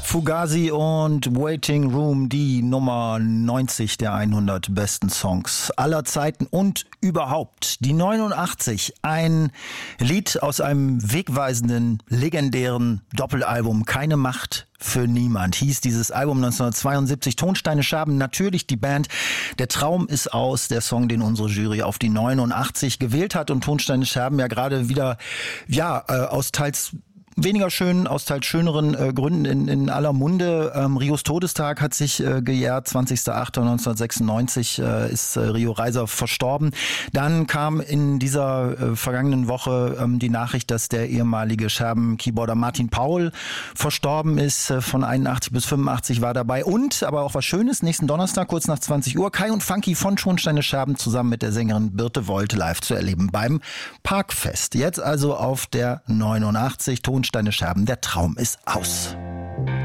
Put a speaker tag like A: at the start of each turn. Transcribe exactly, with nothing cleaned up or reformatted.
A: Fugazi und Waiting Room, die Nummer neunzig der hundert besten Songs aller Zeiten und überhaupt. Die neunundachtzig, ein Lied aus einem wegweisenden, legendären Doppelalbum, Keine Macht für niemand, hieß dieses Album neunzehnhundertzweiundsiebzig. Tonsteine Scherben, natürlich die Band. Der Traum ist aus, der Song, den unsere Jury auf die neunundachtzig gewählt hat, und Tonsteine Scherben ja gerade wieder, ja, äh, aus teils weniger schönen, aus teils schöneren äh, Gründen in, in aller Munde. Ähm, Rios Todestag hat sich äh, gejährt. zwanzigster achter neunzehnhundertsechsundneunzig äh, ist äh, Rio Reiser verstorben. Dann kam in dieser äh, vergangenen Woche ähm, die Nachricht, dass der ehemalige Scherben-Keyboarder Martin Paul verstorben ist. Äh, von einundachtzig bis fünfundachtzig war dabei. Und, aber auch was Schönes, nächsten Donnerstag, kurz nach zwanzig Uhr, Kai und Funky von Tonsteine Scherben zusammen mit der Sängerin Birte Volt live zu erleben beim Parkfest. Jetzt also auf der neunundachtzig, Tonsteine Scherben, der Traum ist aus.